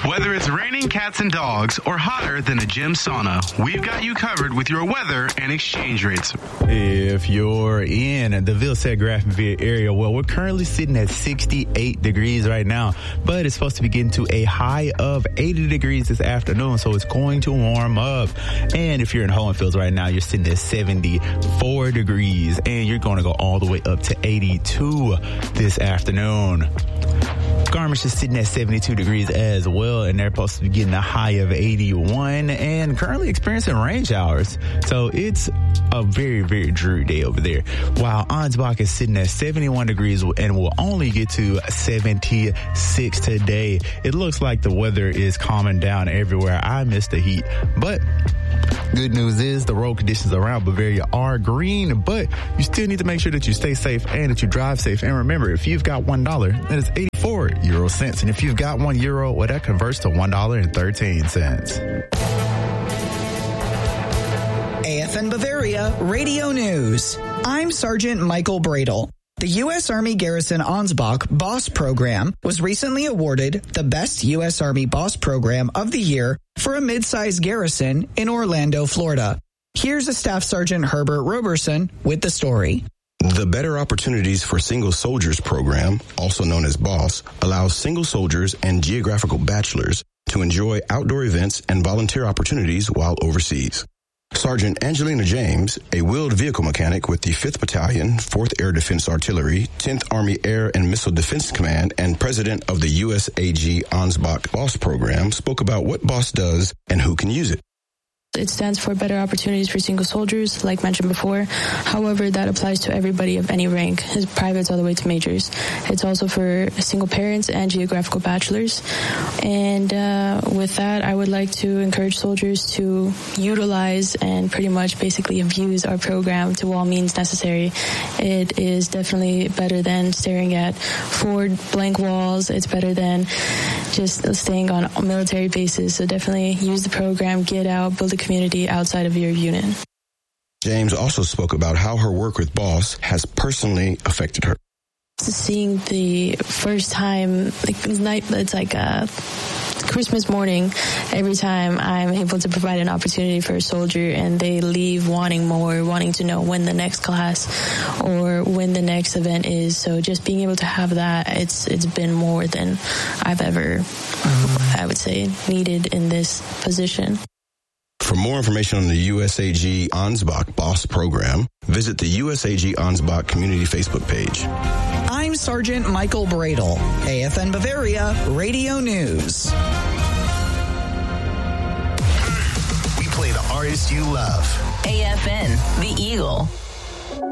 Whether it's raining cats and dogs or hotter than a gym sauna, we've got you covered with your weather and exchange rates. If you're in the Vilsack-Graftonville area, well, we're currently sitting at 68 degrees right now, but it's supposed to be getting to a high of 80 degrees this afternoon, so it's going to warm up. And if you're in Hohenfels right now, you're sitting at 74 degrees, and you're going to go all the way up to 82 this afternoon. Garmisch is sitting at 72 degrees as well, and they're supposed to be getting a high of 81 and currently experiencing rain showers. So it's a very, very dreary day over there. While Ansbach is sitting at 71 degrees and will only get to 76 today. It looks like the weather is calming down everywhere. I miss the heat, but good news is the road conditions around Bavaria are green, but you still need to make sure that you stay safe and that you drive safe. And remember, if you've got $1, that is 84 euro cents. And if you've got €1, well, that converts to $1.13. AFN Bavaria Radio News. I'm Sergeant Michael Bradle. The U.S. Army Garrison Ansbach BOSS program was recently awarded the Best U.S. Army BOSS program of the year for a mid-sized garrison in Orlando, Florida. Here's a Staff Sergeant Herbert Roberson with the story. The Better Opportunities for Single Soldiers program, also known as BOSS, allows single soldiers and geographical bachelors to enjoy outdoor events and volunteer opportunities while overseas. Sergeant Angelina James, a wheeled vehicle mechanic with the 5th Battalion, 4th Air Defense Artillery, 10th Army Air and Missile Defense Command, and president of the USAG Ansbach BOSS program, spoke about what BOSS does and who can use it. It stands for Better Opportunities for Single Soldiers, like mentioned before. However, that applies to everybody of any rank, privates all the way to majors. It's also for single parents and geographical bachelors. And with that, I would like to encourage soldiers to utilize and pretty much basically abuse our program to all means necessary. It is definitely better than staring at 4 blank walls. It's better than just staying on military bases. So definitely use the program, get out, build a community outside of your unit. James also spoke about how her work with BOSS has personally affected her. Seeing the first time, it's like a Christmas morning, every time I'm able to provide an opportunity for a soldier and they leave wanting more, wanting to know when the next class or when the next event is. So just being able to have that, it's been more than I've ever, I would say, needed in this position. For more information on the USAG Ansbach BOSS program, visit the USAG Ansbach Community Facebook page. I'm Sergeant Michael Bradle, AFN Bavaria Radio News. We play the artists you love. AFN, The Eagle.